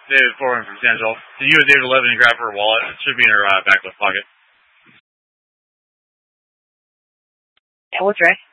David Foreman from San Angelo. Did you and David Levin grab her wallet? It should be in her back left pocket. Yeah, we'll try.